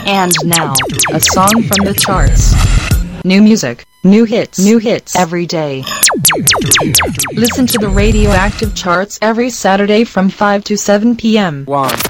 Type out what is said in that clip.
And now, a song from the charts. New music, new hits every day. Listen to the Radioactive Charts every Saturday from 5 to 7 p.m. 1,